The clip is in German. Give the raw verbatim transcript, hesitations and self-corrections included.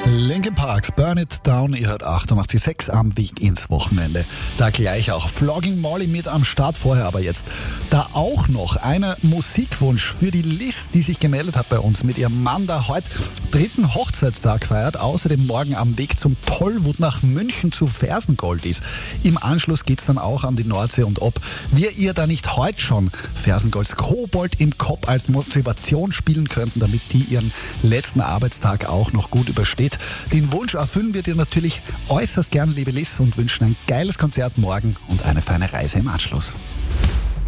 Linkin Parks, Burn It Down, ihr hört achtundachtzig Komma sechs am Weg ins Wochenende. Da gleich auch Flogging Molly mit am Start, vorher aber jetzt da auch noch einer Musikwunsch für die Liz, die sich gemeldet hat bei uns mit ihrem Mann, der heute dritten Hochzeitstag feiert, außerdem morgen am Weg zum Tollwood nach München zu Fersengold ist. Im Anschluss geht's dann auch an die Nordsee und ob wir ihr da nicht heute schon Fersengolds Kobold im Kopf als Motivation spielen könnten, damit die ihren letzten Arbeitstag auch noch gut übersteht. Den Wunsch erfüllen wir dir natürlich äußerst gern, liebe Liz, und wünschen ein geiles Konzert morgen und eine feine Reise im Anschluss.